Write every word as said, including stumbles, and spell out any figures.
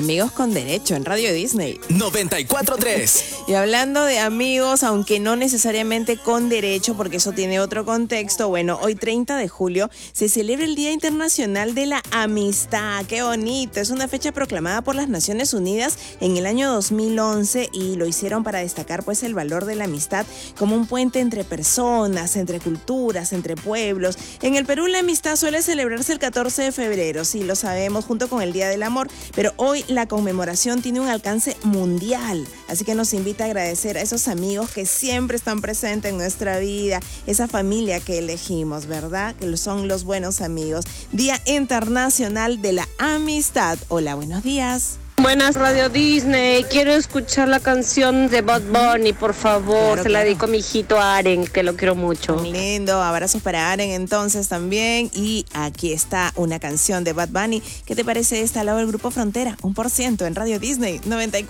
Amigos con Derecho en Radio Disney noventa y cuatro punto tres. Y hablando de amigos, aunque no necesariamente con derecho, porque eso tiene otro contexto, bueno, hoy treinta de julio se celebra el Día Internacional de la Amistad. ¡Qué bonito! Es una fecha proclamada por las Naciones Unidas en el año dos mil once y lo hicieron para destacar pues el valor de la amistad como un puente entre personas, entre culturas, entre pueblos. En el Perú la amistad suele celebrarse el catorce de febrero, sí, lo sabemos, junto con el Día del Amor, pero hoy la conmemoración tiene un alcance mundial, así que nos invita a agradecer a esos amigos que siempre están presentes en nuestra vida, esa familia que elegimos, ¿verdad? Que son los buenos amigos. Día Internacional de la Amistad. Hola, buenos días. Buenas, Radio Disney. Quiero escuchar la canción de Bad Bunny, por favor. Claro, Se la claro. dedico a mi hijito Aren, que lo quiero mucho. Muy lindo, abrazos para Aren entonces también. Y aquí está una canción de Bad Bunny. ¿Qué te parece esta al lado del Grupo Frontera? Un por ciento en Radio Disney noventa y cuatro.